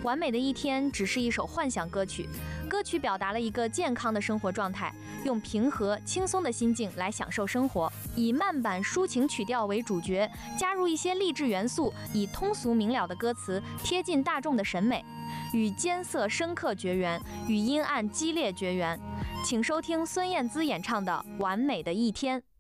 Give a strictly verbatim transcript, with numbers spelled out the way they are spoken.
完美的一天只是一首幻想歌曲，歌曲表达了一个健康的生活状态，用平和轻松的心境来享受生活，以慢板抒情曲调为主角，加入一些励志元素，以通俗明了的歌词贴近大众的审美，与艰涩深刻绝缘，与阴暗激烈绝缘。请收听孙燕姿演唱的《完美的一天》。